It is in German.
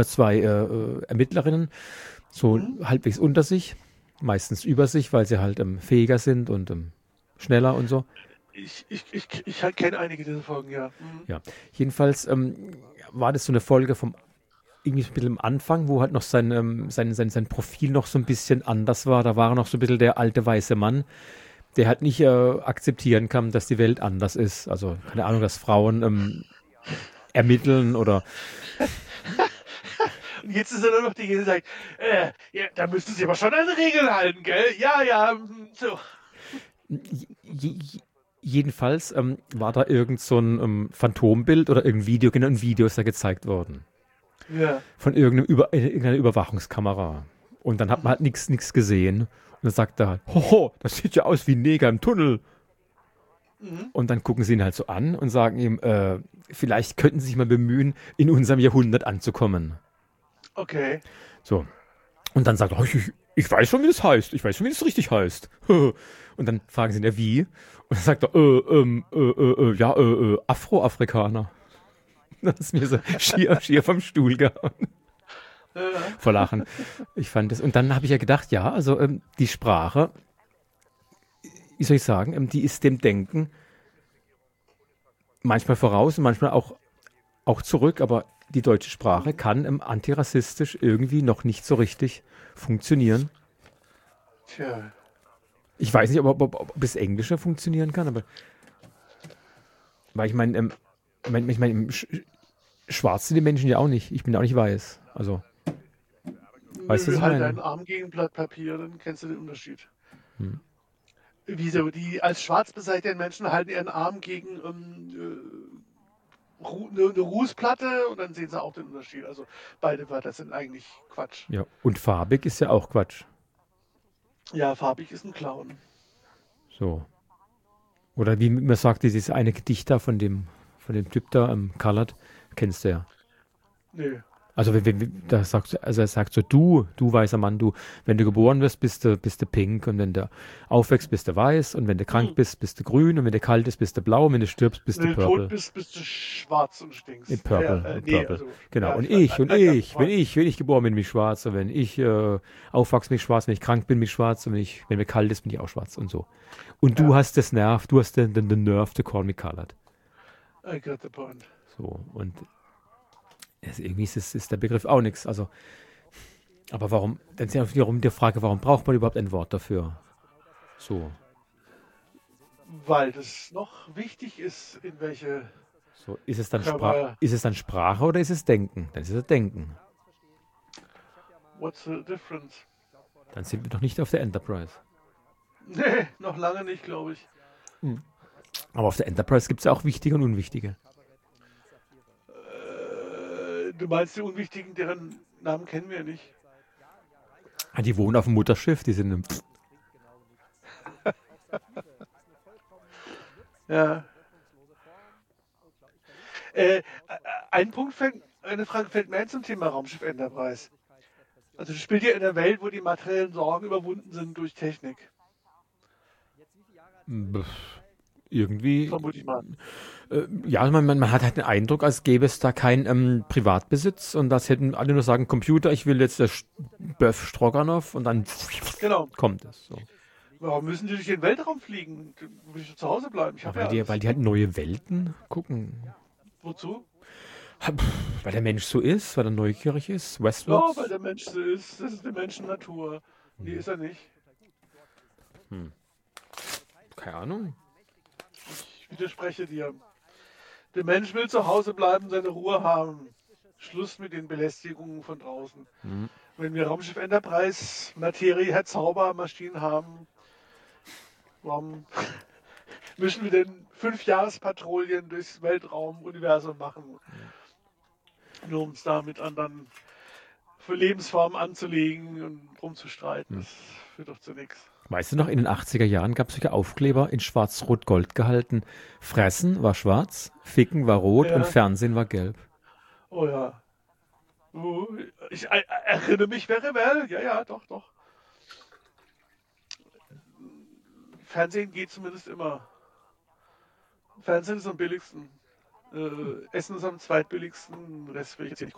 zwei Ermittlerinnen, so halbwegs unter sich, meistens über sich, weil sie halt fähiger sind und schneller und so. Ich kenne einige dieser Folgen, ja. Mhm. Ja, jedenfalls war das so eine Folge vom irgendwie so ein bisschen am Anfang, wo halt noch sein Profil noch so ein bisschen anders war. Da war er noch so ein bisschen der alte weiße Mann, der halt nicht akzeptieren kann, dass die Welt anders ist. Also keine Ahnung, dass Frauen ermitteln oder Und jetzt ist er nur noch die, die sagt, ja, da müssten Sie aber schon an Regeln halten, gell? Ja, ja, so. je, jedenfalls war da irgend so ein Phantombild oder irgendein Video, genau ein Video ist da gezeigt worden. Ja. Von irgendeiner Überwachungskamera. Und dann hat man halt nichts gesehen. Und dann sagt er halt, hoho, das sieht ja aus wie ein Neger im Tunnel. Mhm. Und dann gucken sie ihn halt so an und sagen ihm, vielleicht könnten sie sich mal bemühen, in unserem Jahrhundert anzukommen. Okay. So. Und dann sagt er, ich weiß schon, wie das heißt. Ich weiß schon, wie das richtig heißt. Und dann fragen sie ihn, ja, wie? Und dann sagt er, ja, Afroamerikaner. Das ist mir so schier vom Stuhl gehauen. Ja. Vor Lachen. Ich fand das. Und dann habe ich ja gedacht, ja, also die Sprache, wie soll ich sagen, die ist dem Denken manchmal voraus und manchmal auch zurück, aber die deutsche Sprache kann antirassistisch irgendwie noch nicht so richtig funktionieren. Tja. Ich weiß nicht, ob das Englische funktionieren kann, aber weil ich meine, ich mein, schwarz sind die Menschen ja auch nicht. Ich bin auch nicht weiß. Also, weißt du, was Nö, ich halt meine? deinen Arm gegen ein Blatt Papier, dann kennst du den Unterschied. Hm. Wieso? Die als schwarz beseiteten Menschen halten ihren Arm gegen eine Rußplatte und dann sehen sie auch den Unterschied. Also beide Wörter sind eigentlich Quatsch. Ja, und farbig ist ja auch Quatsch. Ja, farbig ist ein Clown. So. Oder wie man sagt, dieses eine Gedicht da von dem Typ da, Colored, kennst du ja. Nö. Also, da sagt, also er sagt so, du weißer Mann, du, wenn du geboren wirst, bist du pink und wenn du aufwächst, bist du weiß und wenn du krank bist du grün und wenn du kalt ist, bist du blau und wenn du stirbst, bist du Wenn du tot purple. bist, bist du schwarz und In stinkst. Purple, in Nee, Purple. also, Genau. ja, Und ich weiß, ich, und ich, wenn ich geboren bin, bin ich schwarz und wenn ich aufwachse, bin ich schwarz, wenn ich krank bin, bin ich schwarz und wenn mir kalt ist, bin ich auch schwarz und so. Und du ja, hast das Nerv, du hast den Nerve to call me colored. I got the point. So, und irgendwie ist der Begriff auch nichts. Also, aber warum, dann ist ja wiederum die Frage, warum braucht man überhaupt ein Wort dafür? So, Weil das noch wichtig ist, in welche so, Körper. ist es dann Sprache oder ist es Denken? Dann ist es Denken. What's the difference? Dann sind wir doch nicht auf der Enterprise. Nee, noch lange nicht, glaube ich. Aber auf der Enterprise gibt es ja auch wichtige und unwichtige. Du meinst die Unwichtigen, deren Namen kennen wir nicht? Ah, die wohnen auf dem Mutterschiff, die sind im Ja. Ein Punkt eine Frage fällt mir ein zum Thema Raumschiff Enterprise. Also das spielt ja in einer Welt, wo die materiellen Sorgen überwunden sind durch Technik, irgendwie, vermute ich mal. ja, man hat halt den Eindruck, als gäbe es da keinen Privatbesitz und das hätten alle nur sagen, Computer, ich will jetzt das Böff Stroganoff und dann Genau. kommt es. So. Warum müssen die durch den Weltraum fliegen? Da will ich zu Hause bleiben. Ich Ja, habe ja alles. weil die halt neue Welten gucken. Wozu? Weil der Mensch so ist, weil er neugierig ist. Ja, Westworld. weil der Mensch so ist. Das ist die Menschennatur. Nee, ist er nicht. Keine Ahnung. Ich widerspreche dir. Der Mensch will zu Hause bleiben, seine Ruhe haben. Schluss mit den Belästigungen von draußen. Wenn wir Raumschiff Enterprise, Materie, Herr Zauber, Maschinen haben, warum müssen wir denn 5-Jahres-Patrouillen durchs Weltraum-Universum machen? Nur um es da mit anderen für Lebensformen anzulegen und rumzustreiten. Das führt doch zu nichts. Weißt du noch, in den 80er Jahren gab es solche Aufkleber in Schwarz-Rot-Gold gehalten. Fressen war schwarz, Ficken war rot und Ja, Fernsehen war gelb. oh ja. Ich erinnere mich very well. Ja, ja, doch, doch. Fernsehen geht zumindest immer. Fernsehen ist am billigsten. Essen ist am zweitbilligsten. Den Rest will ich jetzt hier nicht